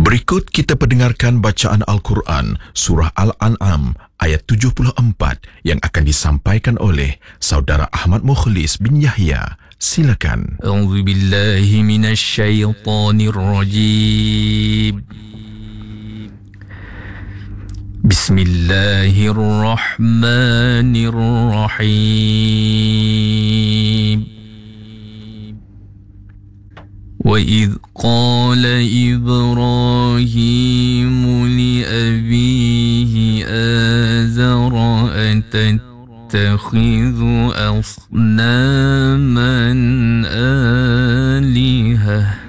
Berikut kita pendengarkan bacaan Al-Quran Surah Al-An'am ayat 74 yang akan disampaikan oleh Saudara Ahmad Mukhlis bin Yahya. Silakan. A'udzu billahi minasy syaithanir rajim. Bismillahirrahmanirrahim. وَإِذْ قَالَ إِبْرَاهِيمُ لِأَبِيهِ آزَرَ أَتَتَّخِذُ أَصْنَامًا آلِهَةً